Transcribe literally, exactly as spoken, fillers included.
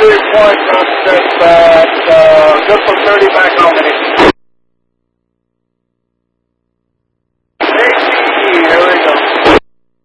report from that, uh, good for thirty back home.